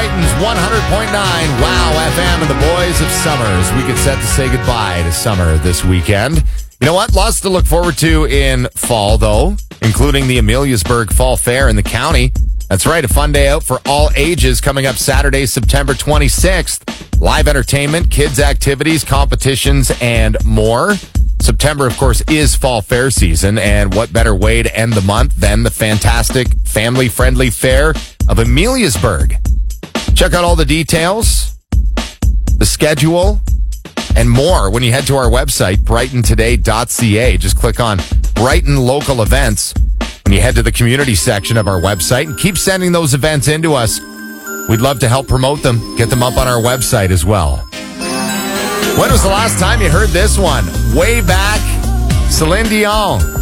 Brighton's 100.9 Wow FM and the Boys of Summers. We get set to say goodbye to summer this weekend. You know what? Lots to look forward to in fall, though, including the Ameliasburg Fall Fair in the county. That's right, a fun day out for all ages coming up Saturday, September 26th. Live entertainment, kids' activities, competitions, and more. September, of course, is Fall Fair season, and what better way to end the month than the fantastic family-friendly fair of Ameliasburg. Check out all the details, the schedule, and more when you head to our website, brightontoday.ca. Just click on Brighton Local Events when you head to the community section of our website, and keep sending those events in to us. We'd love to help promote them, get them up on our website as well. When was the last time you heard this one? Way back, Celine Dion.